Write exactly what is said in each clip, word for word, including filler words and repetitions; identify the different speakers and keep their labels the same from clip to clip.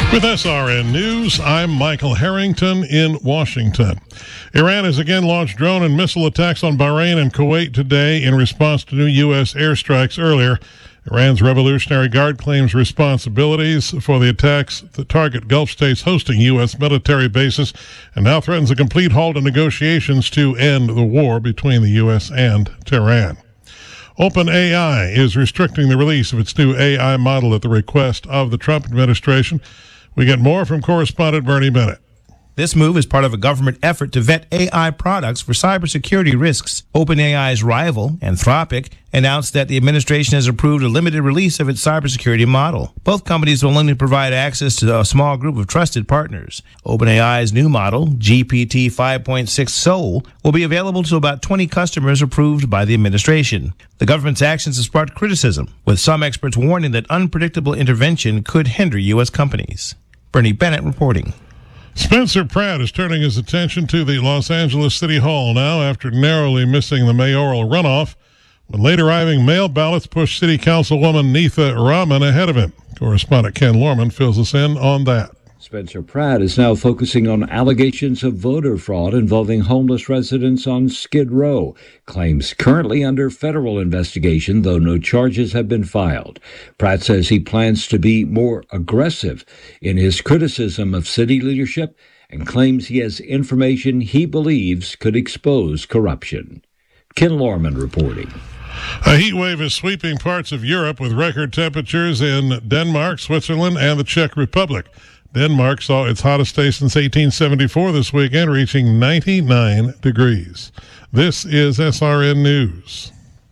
Speaker 1: With S R N News, I'm Michael Harrington in Washington. Iran has again launched drone and missile attacks on Bahrain and Kuwait today in response to new U S airstrikes earlier. Iran's Revolutionary Guard claims responsibilities for the attacks that target Gulf states hosting U S military bases and now threatens a complete halt in negotiations to end the war between the U S and Tehran. OpenAI is restricting the release of its new A I model at the request of the Trump administration. We get more from correspondent Bernie Bennett.
Speaker 2: This move is part of a government effort to vet A I products for cybersecurity risks. OpenAI's rival, Anthropic, announced that the administration has approved a limited release of its cybersecurity model. Both companies will only provide access to a small group of trusted partners. OpenAI's new model, G P T five point six Soul, will be available to about twenty customers approved by the administration. The government's actions have sparked criticism, with some experts warning that unpredictable intervention could hinder U S companies. Bernie Bennett reporting.
Speaker 1: Spencer Pratt is turning his attention to the Los Angeles City Hall now after narrowly missing the mayoral runoff when late arriving mail ballots pushed City Councilwoman Neetha Raman ahead of him. Correspondent Ken Lorman fills us in on that.
Speaker 3: Spencer Pratt is now focusing on allegations of voter fraud involving homeless residents on Skid Row. Claims currently under federal investigation, though no charges have been filed. Pratt says he plans to be more aggressive in his criticism of city leadership and claims he has information he believes could expose corruption. Ken Lorman reporting.
Speaker 1: A heat wave is sweeping parts of Europe with record temperatures in Denmark, Switzerland, and the Czech Republic. Denmark saw its hottest day since eighteen seventy-four this weekend, reaching ninety-nine degrees. This is S R N News.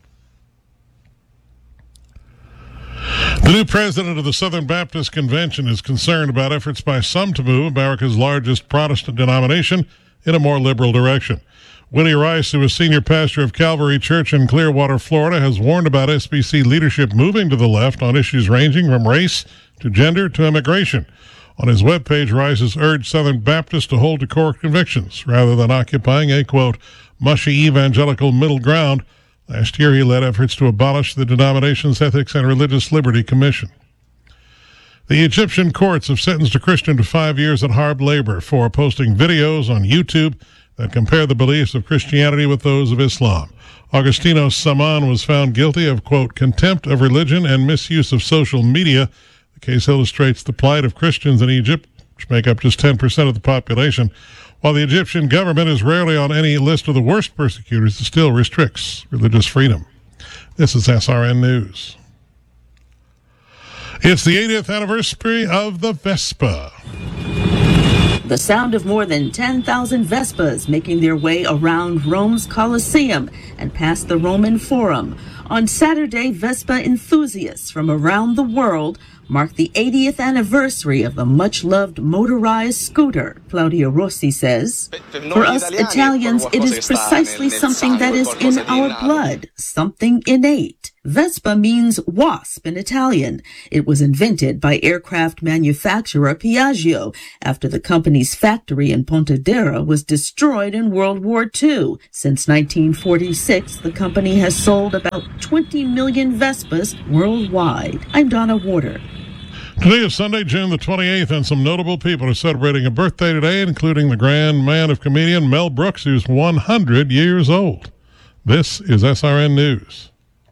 Speaker 1: The new president of the Southern Baptist Convention is concerned about efforts by some to move America's largest Protestant denomination in a more liberal direction. Willie Rice, who is senior pastor of Calvary Church in Clearwater, Florida, has warned about S B C leadership moving to the left on issues ranging from race to gender to immigration. On his webpage, Rice has urged Southern Baptists to hold to core convictions rather than occupying a, quote, mushy evangelical middle ground. Last year, he led efforts to abolish the denomination's Ethics and Religious Liberty Commission. The Egyptian courts have sentenced a Christian to five years at hard labor for posting videos on YouTube that compare the beliefs of Christianity with those of Islam. Augustino Saman was found guilty of, quote, contempt of religion and misuse of social media. The case illustrates the plight of Christians in Egypt, which make up just ten percent of the population. While the Egyptian government is rarely on any list of the worst persecutors, it still restricts religious freedom. This is S R N News. It's the eightieth anniversary of the Vespa.
Speaker 4: The sound of more than ten thousand Vespas making their way around Rome's Colosseum and past the Roman Forum. On Saturday, Vespa enthusiasts from around the world marked the eightieth anniversary of the much-loved motorized scooter. Claudia Rossi says, for us Italians, it is precisely something that is in our blood, something innate. Vespa means wasp in Italian. It was invented by aircraft manufacturer Piaggio after the company's factory in Pontedera was destroyed in World War Two. Since nineteen forty-six, the company has sold about twenty million Vespas worldwide. I'm Donna Warder.
Speaker 1: Today is Sunday, June the twenty-eighth, and some notable people are celebrating a birthday today, including the grand man of comedian Mel Brooks, who's one hundred years old. This is S R N News.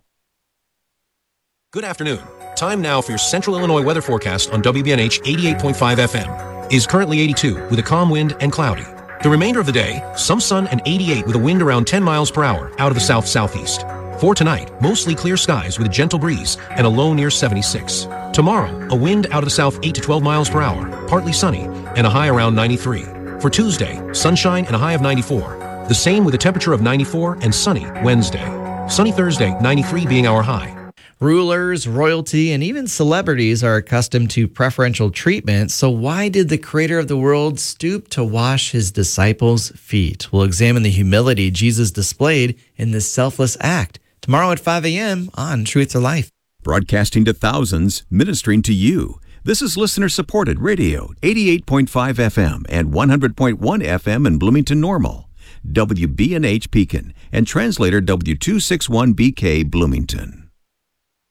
Speaker 5: Good afternoon. Time now for your Central Illinois weather forecast on W B N H eighty-eight point five F M. It is currently eighty-two with a calm wind and cloudy. The remainder of the day, some sun and eighty-eight with a wind around ten miles per hour out of the south-southeast. For tonight, mostly clear skies with a gentle breeze and a low near seventy-six. Tomorrow, a wind out of the south eight to twelve miles per hour, partly sunny, and a high around ninety-three. For Tuesday, sunshine and a high of ninety-four. The same with a temperature of ninety-four and sunny Wednesday. Sunny Thursday, ninety-three being our high.
Speaker 6: Rulers, royalty, and even celebrities are accustomed to preferential treatment, so why did the creator of the world stoop to wash his disciples' feet? We'll examine the humility Jesus displayed in this selfless act tomorrow at five a.m. on Truth or Life.
Speaker 7: Broadcasting to thousands, ministering to you. This is listener-supported radio, eighty-eight point five F M and one hundred point one F M in Bloomington Normal, W B N H Pekin, and translator W two sixty-one B K Bloomington.